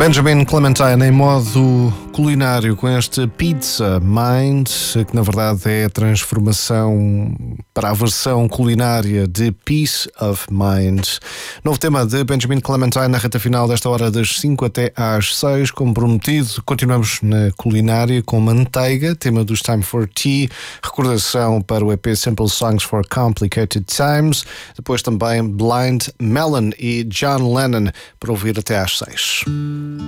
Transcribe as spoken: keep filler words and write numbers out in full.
Benjamin Clementine em modo culinário com este Pizza Mind, que na verdade é a transformação para a versão culinária de Peace of Mind. Novo tema de Benjamin Clementine na reta final desta hora das cinco até às seis. Como prometido, continuamos na culinária com Manteiga, tema dos Time for Tea, recordação para o E P Simple Songs for Complicated Times. Depois também Blind Melon e John Lennon para ouvir até às seis.